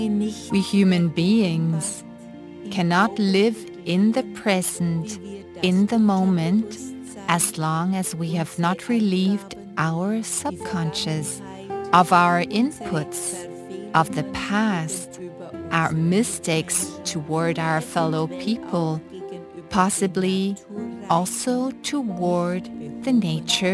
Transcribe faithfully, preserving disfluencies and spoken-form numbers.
We human beings cannot live in the present, in the moment, as long as we have not relieved our subconscious of our inputs of the past, our mistakes toward our fellow people, possibly also toward the nature